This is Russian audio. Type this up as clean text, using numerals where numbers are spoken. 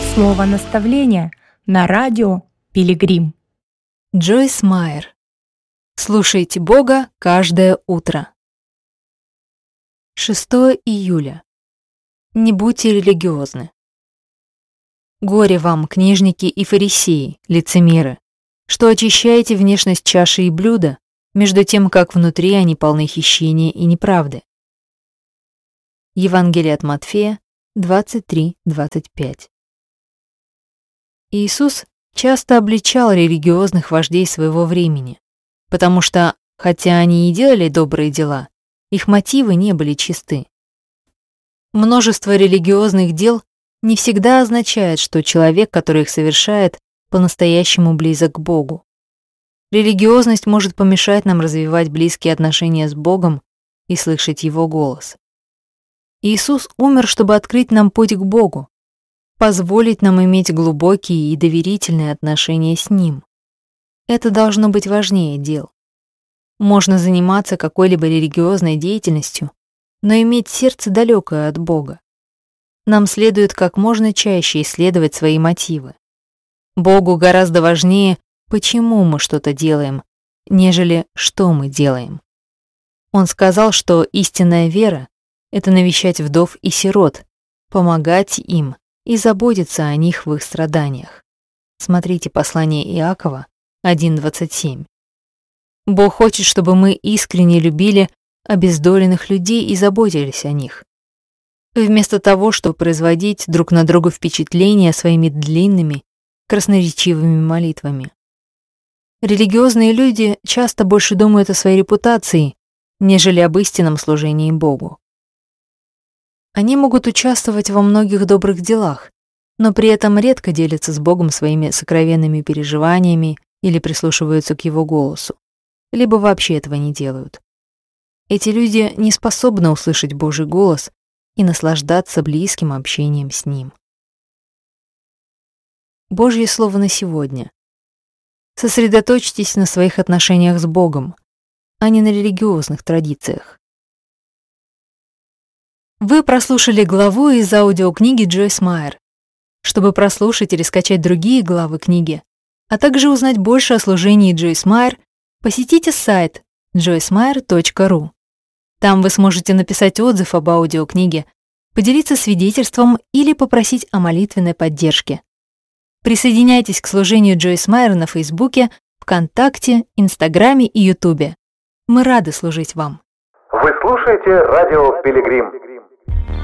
Слово наставления на радио Пилигрим. Джойс Майер. Слушайте Бога каждое утро. 6 июля. Не будьте религиозны. Горе вам, книжники и фарисеи, лицемеры, что очищаете внешность чаши и блюда, между тем, как внутри они полны хищения и неправды. Евангелие от Матфея 23:25. Иисус часто обличал религиозных вождей своего времени, потому что, хотя они и делали добрые дела, их мотивы не были чисты. Множество религиозных дел не всегда означает, что человек, который их совершает, по-настоящему близок к Богу. Религиозность может помешать нам развивать близкие отношения с Богом и слышать Его голос. Иисус умер, чтобы открыть нам путь к Богу, позволить нам иметь глубокие и доверительные отношения с Ним. Это должно быть важнее дел. Можно заниматься какой-либо религиозной деятельностью, но иметь сердце далекое от Бога. Нам следует как можно чаще исследовать свои мотивы. Богу гораздо важнее, почему мы что-то делаем, нежели что мы делаем. Он сказал, что истинная вера — это навещать вдов и сирот, помогать им и заботиться о них в их страданиях. Смотрите послание Иакова 1:27. Бог хочет, чтобы мы искренне любили обездоленных людей и заботились о них. Вместо того, чтобы производить друг на друга впечатления своими длинными, красноречивыми молитвами. Религиозные люди часто больше думают о своей репутации, нежели об истинном служении Богу. Они могут участвовать во многих добрых делах, но при этом редко делятся с Богом своими сокровенными переживаниями или прислушиваются к Его голосу, либо вообще этого не делают. Эти люди не способны услышать Божий голос и наслаждаться близким общением с Ним. Божье слово на сегодня. Сосредоточьтесь на своих отношениях с Богом, а не на религиозных традициях. Вы прослушали главу из аудиокниги Джойс Майер. Чтобы прослушать или скачать другие главы книги, а также узнать больше о служении Джойс Майер, посетите сайт joycemeyer.ru. Там вы сможете написать отзыв об аудиокниге, поделиться свидетельством или попросить о молитвенной поддержке. Присоединяйтесь к служению Джойс Майер на Фейсбуке, ВКонтакте, Инстаграме и Ютубе. Мы рады служить вам. Вы слушаете радио Пилигрим.